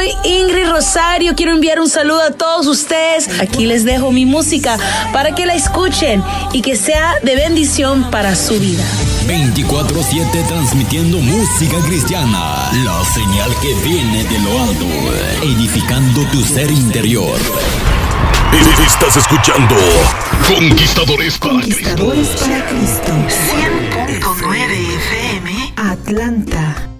soy Ingrid Rosario. Quiero enviar un saludo a todos ustedes. Aquí les dejo mi música para que la escuchen y que sea de bendición para su vida. 24/7 transmitiendo música cristiana. La señal que viene de lo alto, edificando tu ser interior. Estás escuchando Conquistadores para Cristo. 100.9 FM Atlanta.